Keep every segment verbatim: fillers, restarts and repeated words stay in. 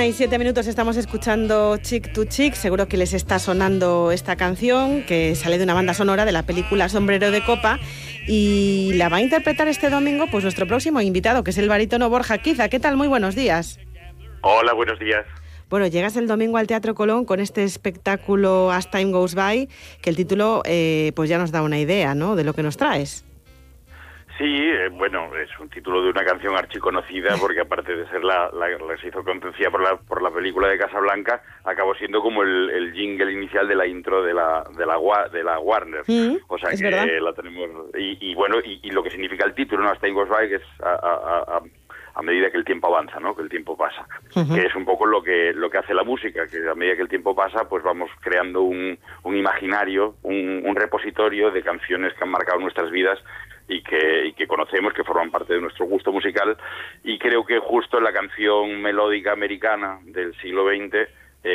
Una y siete minutos estamos escuchando Chick to Chick. Seguro que les está sonando esta canción que sale de una banda sonora de la película Sombrero de Copa y la va a interpretar este domingo pues nuestro próximo invitado, que es el barítono Borja Quiza. ¿Qué tal? Muy buenos días. Hola, buenos días. Bueno, llegas el domingo al Teatro Colón con este espectáculo As Time Goes By, que el título eh, pues ya nos da una idea, ¿no?, de lo que nos traes. Sí, eh, bueno, es un título de una canción archiconocida porque aparte de ser la, la, la que se hizo conocida por la, por la película de Casablanca, acabó siendo como el, el jingle inicial de la intro de la de la, de la Warner. Mm, o sea es que verdad. la tenemos. Y, y bueno, y, y lo que significa el título, ¿no? As Time Goes By, que es a, a, a, a medida que el tiempo avanza, ¿no? Que el tiempo pasa. Uh-huh. Que es un poco lo que lo que hace la música, que a medida que el tiempo pasa, pues vamos creando un, un imaginario, un, un repositorio de canciones que han marcado nuestras vidas y que, y que conocemos, que forman parte de nuestro gusto musical, y creo que justo la canción melódica americana del siglo veinte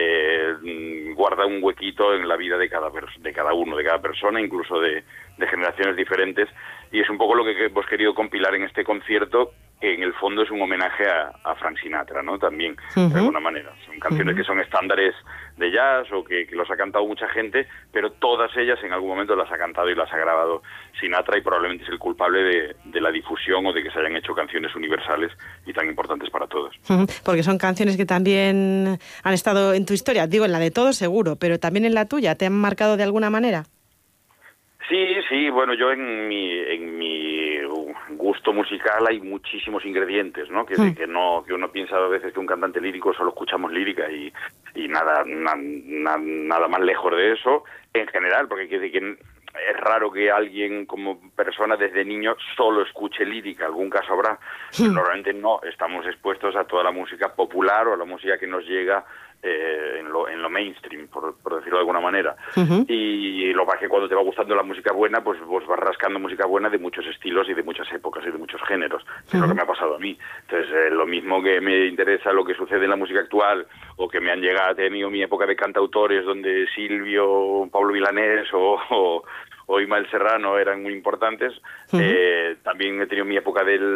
eh, guarda un huequito en la vida de cada de cada uno, de cada persona, incluso de, de generaciones diferentes, y es un poco lo que hemos querido compilar en este concierto, que en el fondo es un homenaje a, a Frank Sinatra, ¿no? También, uh-huh. de alguna manera. Son canciones uh-huh. que son estándares de jazz o que, que los ha cantado mucha gente, pero todas ellas en algún momento las ha cantado y las ha grabado Sinatra, y probablemente es el culpable de, de la difusión o de que se hayan hecho canciones universales y tan importantes para todos. Uh-huh. Porque son canciones que también han estado en tu historia, digo, en la de todos seguro, pero también en la tuya, ¿te han marcado de alguna manera? Sí, sí, bueno, yo en mi en mi gusto musical hay muchísimos ingredientes, ¿no? Que, mm. que no que uno piensa a veces que un cantante lírico solo escuchamos lírica y, y nada, na, na, nada más lejos de eso en general, porque quiere decir que es raro que alguien como persona desde niño solo escuche lírica, algún caso habrá, pero normalmente no, estamos expuestos a toda la música popular o a la música que nos llega Eh, en, lo, en lo mainstream, por, por decirlo de alguna manera. Uh-huh. Y lo que pasa es que cuando te va gustando la música buena, pues vos vas rascando música buena de muchos estilos y de muchas épocas y de muchos géneros. Uh-huh. Es lo que me ha pasado a mí. Entonces, eh, lo mismo que me interesa lo que sucede en la música actual, o que me han llegado, he tenido mi época de cantautores donde Silvio, Pablo Milanés o... o o Ismael Serrano eran muy importantes, uh-huh. eh, también he tenido mi época del